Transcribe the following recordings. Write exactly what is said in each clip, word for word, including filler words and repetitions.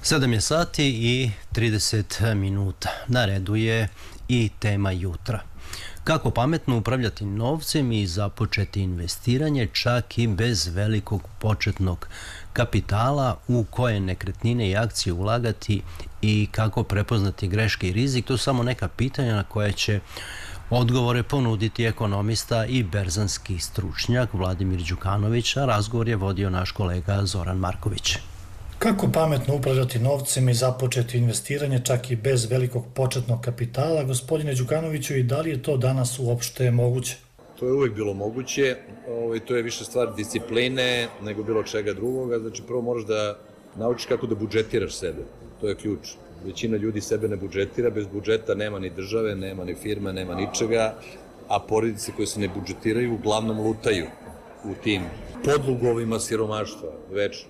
sedam je sati i trideset minuta. Na redu je i tema jutra. Kako pametno upravljati novcem i započeti investiranje čak i bez velikog početnog kapitala, u koje nekretnine i akcije ulagati i kako prepoznati greške i rizik. To su samo neka pitanja na koje će odgovore ponuditi ekonomista i berzanski stručnjak Vladimir Đukanović, a razgovor je vodio naš kolega Zoran Marković. Kako pametno upravljati novcem i započeti investiranje čak i bez velikog početnog kapitala, gospodine Đukanoviću, i da li je to danas uopšte moguće? To je uvek bilo moguće, to je više stvar discipline nego bilo čega drugoga. Znači, prvo moraš da naučiš kako da budžetiraš sebe, to je ključ. Većina ljudi sebe ne budžetira, bez budžeta nema ni države, nema ni firme, nema ničega, a porodice koje se ne budžetiraju uglavnom lutaju u tim podlugovima siromaštva, večno.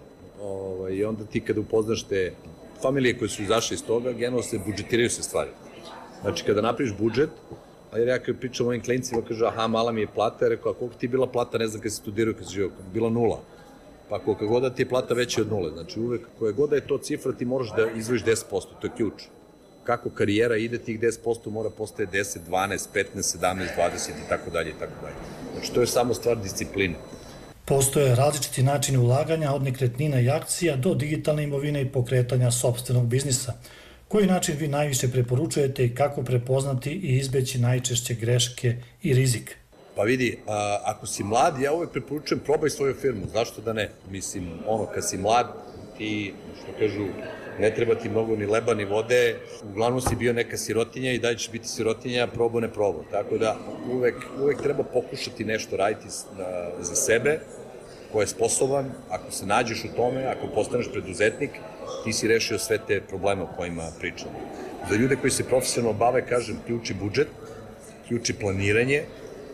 I onda ti kada upoznaš te familije koje su izašle iz toga, generalno se budžetiraju se stvari. Znači, kada napraviš budžet, jer ja kada pričam ovim klincima, kaže, aha, mala mi je plata, ja rekao, a koliko ti je bila plata, ne znam kada si studirao, kada si živio, bila nula. Pa koliko god da ti je plata veća od nule, znači uvek koje god da je to cifra, ti moraš da izdvojiš deset posto, to je ključ. Kako karijera ide, tih deset posto mora postaje deset, dvanaest, petnaest, sedamnaest, dvadeset i tako dalje i tako dalje. Znači, to je samo stvar discipline. Postoje različiti načini ulaganja od nekretnina i akcija do digitalne imovine i pokretanja sopstvenog biznisa. Koji način vi najviše preporučujete i kako prepoznati i izbeći najčešće greške i rizik? Pa vidi, a, ako si mlad, ja uvek preporučujem probaj svoju firmu, zašto da ne? Mislim, ono, kad si mlad, ti, što kažu, ne treba ti mnogo ni leba ni vode, uglavnom si bio neka sirotinja i dalje ćeš biti sirotinja, probo ne probo. Tako da uvek, uvek treba pokušati nešto raditi na, za sebe, ko je sposoban, ako se nađeš u tome, ako postaneš preduzetnik, ti si rešio sve te probleme o kojima pričamo. Za ljude koji se profesionalno bave, kažem, ključi budžet, ključi planiranje,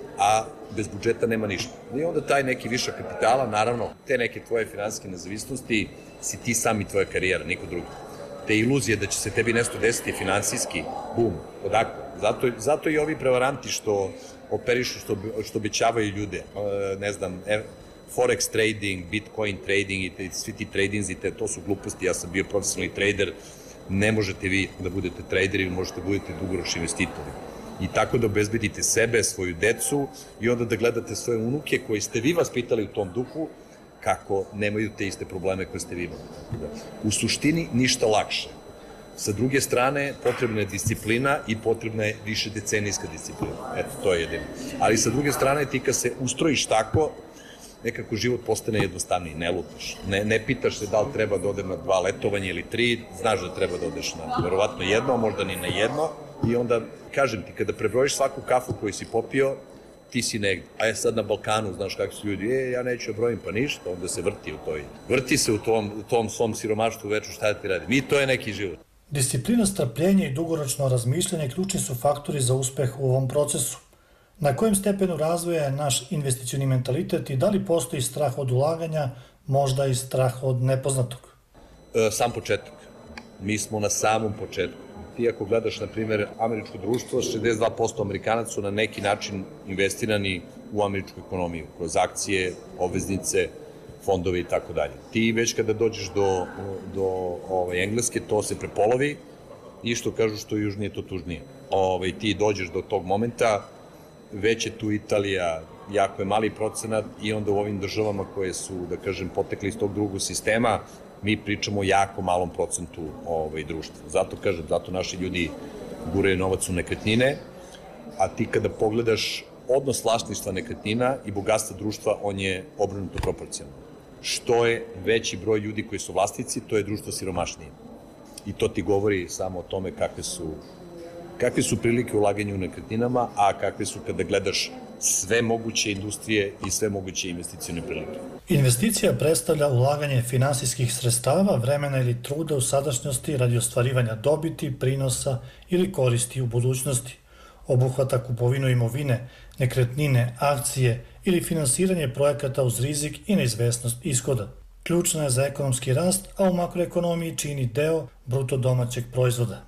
a bez budžeta nema ništa. I onda taj neki višak kapitala, naravno, te neke tvoje finansijske nezavisnosti si ti sam i tvoja karijera, niko drugi. Te iluzije da će se tebi nešto desiti finansijski, bum, odakle. Zato, zato i ovi prevaranti što operišu, što, što obećavaju ljude, ne znam, forex trading, bitcoin trading i te, svi ti tradingzi, te, to su gluposti, ja sam bio profesionalni trader, ne možete vi da budete traderi, možete da budete dugoročni investitori. I tako da obezbedite sebe, svoju decu i onda da gledate svoje unuke koji ste vi vaspitali u tom duhu, kako nemaju te iste probleme koje ste vi imali. U suštini ništa lakše. Sa druge strane, potrebna je disciplina i potrebna je više decenijska disciplina. Eto, to je jedino. Ali sa druge strane, ti kad se ustrojiš tako, nekako život postane jednostavniji, ne lutaš. Ne, ne pitaš se da li treba da odem na dva letovanja ili tri, znaš da treba da odeš na verovatno jedno, možda ni na jedno, i onda, kažem ti, kada prebrojiš svaku kafu koju si popio, ti si negde. A je sad na Balkanu, znaš kako su ljudi, e, ja neću brojim, pa ništa, onda se vrti u toj, vrti se u tom, u tom svom siromaštvu veču, šta ti radi. Mi, to je neki život. Disciplina, strpljenje i dugoročno razmišljanje ključni su faktori za uspeh u ovom procesu. Na kojem stepenu razvoja je naš investicioni mentalitet i da li postoji strah od ulaganja, možda i strah od nepoznatog? E, sam početak. Mi smo na samom početku. Ti ako gledaš, na primjer, američko društvo, šezdeset dva posto Amerikanaca su na neki način investirani u američku ekonomiju, kroz akcije, obveznice, fondove i tako dalje. Ti već kada dođeš do, do ovaj, Engleske, to se prepolovi i što kažu što južnije, to tužnije. Ovaj, ti dođeš do tog momenta, već je tu Italija, jako je mali procenat i onda u ovim državama koje su, da kažem, potekli iz tog drugog sistema, mi pričamo o jako malom procentu ovaj, društva. Zato kažem, zato naši ljudi guraju novac u nekretnine, a ti kada pogledaš odnos vlasništva nekretnina i bogatstva društva, on je obrnuto proporcionalno. Što je veći broj ljudi koji su vlasnici, to je društvo siromašnije. I to ti govori samo o tome kakve su kakve su prilike u ulaganju u nekretninama, a kakve su kada gledaš sve moguće industrije i sve moguće investicione prilike. Investicija predstavlja ulaganje finansijskih sredstava, vremena ili truda u sadašnjosti radi ostvarivanja dobiti, prinosa ili koristi u budućnosti. Obuhvata kupovinu imovine, nekretnine, akcije ili finansiranje projekata uz rizik i neizvesnost ishoda. Ključna je za ekonomski rast, a u makroekonomiji čini deo bruto domaćeg proizvoda.